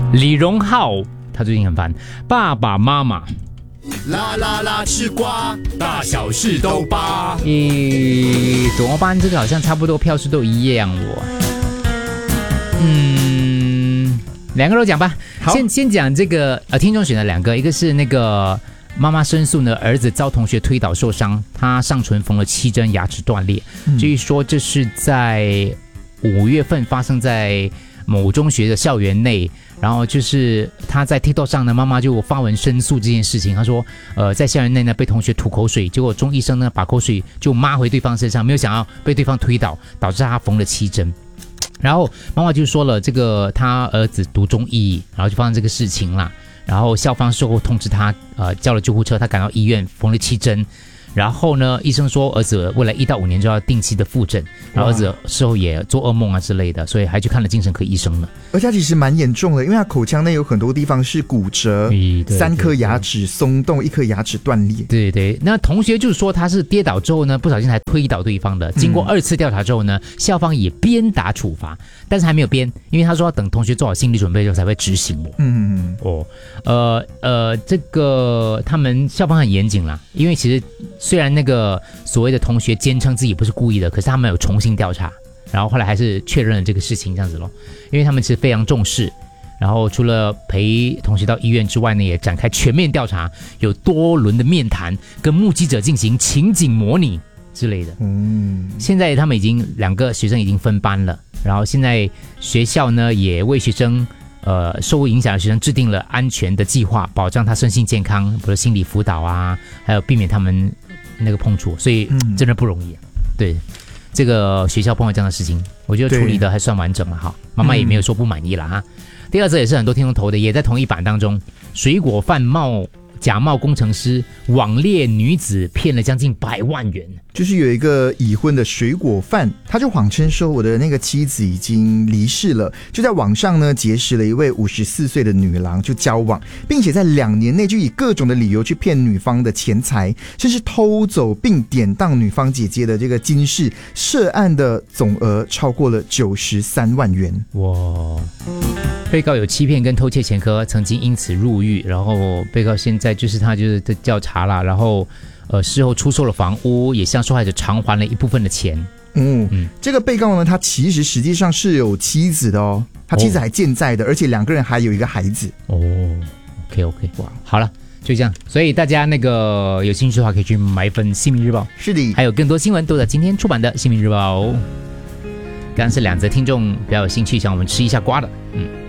李荣浩他最近很烦，爸爸妈妈。 啦啦啦吃瓜，大小事都扒。 怎么办？这个好像差不多票数都一样两个都讲吧。先讲这个听众选的两个，一个是那个妈妈申诉呢，儿子遭同学推倒受伤，他上唇缝了7针，牙齿断裂。至于说这是在5月份发生在某中学的校园内，然后就是他在 TikTok 上呢，妈妈就发文申诉这件事情。他说，在校园内呢被同学吐口水，结果钟医生呢把口水就抹回对方身上，没有想到被对方推倒，导致他缝了7针。然后妈妈就说了，这个他儿子读中医，然后就发生这个事情啦。然后校方事后通知他，叫了救护车，他赶到医院缝了7针。然后呢，医生说儿子未来1到5年就要定期的复诊，然后儿子事后也做噩梦啊之类的，所以还去看了精神科医生了。 而且他其实蛮严重的，因为他口腔内有很多地方是骨折，3颗牙齿松动，1颗牙齿断裂。 对对，那同学就说他是跌倒之后呢，不小心还推倒对方的。经过2次调查之后呢，校方也鞭打处罚，但是还没有鞭，因为他说要等同学做好心理准备之后才会执行。这个他们校方很严谨啦，因为其实虽然那个所谓的同学坚称自己不是故意的，可是他们有重新调查，然后后来还是确认了这个事情这样子咯。因为他们其实非常重视，然后除了陪同学到医院之外呢，也展开全面调查，有多轮的面谈，跟目击者进行情景模拟之类的。现在他们2个学生已经分班了，然后现在学校呢也为学生受影响的学生制定了安全的计划，保障他身心健康，比如心理辅导啊，还有避免他们那个碰触，所以真的不容易。对，这个学校碰到这样的事情，我觉得处理的还算完整了哈。妈妈也没有说不满意了哈。第二则也是很多听众投的，也在同一版当中，水果贩假冒工程师，网猎女子骗了将近100万元。 就是有一个已婚的水果贩，他就谎称说我的那个妻子已经离世了，就在网上呢结识了一位54岁的女郎就交往，并且在2年内就以各种的理由去骗女方的钱财，甚至偷走并典当女方姐姐的这个金饰，涉案的总额超过了93万元。 哇！被告有欺骗跟偷窃前科，曾经因此入狱，然后被告现在就是调查了，然后事后出售了房屋，也向受害者偿还了一部分的钱。 这个被告呢，他其实实际上是有妻子的哦，他妻子还健在的，而且2个人还有一个孩子。 OK， 哇，好了，就这样。所以大家那个有兴趣的话，可以去买一份《新民日报》。 是的， 还有更多新闻都在今天出版的《新民日报》。刚刚是2则听众比较有兴趣，想我们吃一下瓜的。